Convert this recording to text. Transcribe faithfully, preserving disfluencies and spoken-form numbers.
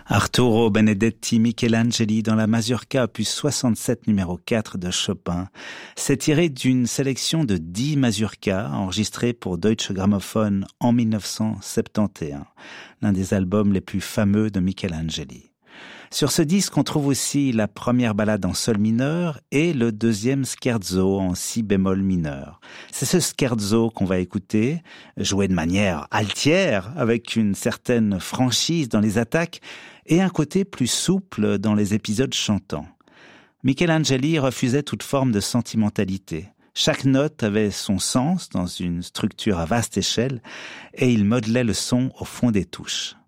Arturo Benedetti Michelangeli dans la Mazurka opus soixante-sept numéro quatre de Chopin. C'est tiré d'une sélection de dix mazurkas enregistrées pour Deutsche Grammophon en dix-neuf cent soixante et onze, l'un des albums les plus fameux de Michelangeli. Sur ce disque, on trouve aussi la première ballade en sol mineur et le deuxième scherzo en si bémol mineur. C'est ce scherzo qu'on va écouter, joué de manière altière, avec une certaine franchise dans les attaques et un côté plus souple dans les épisodes chantants. Michelangeli refusait toute forme de sentimentalité. Chaque note avait son sens dans une structure à vaste échelle et il modelait le son au fond des touches.